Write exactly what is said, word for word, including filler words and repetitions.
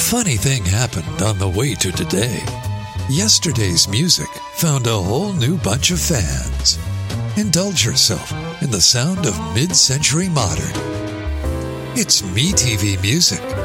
funny thing happened on the way to today. Yesterday's music found a whole new bunch of fans. Indulge yourself in the sound of mid-century modern. It's MeTV Music.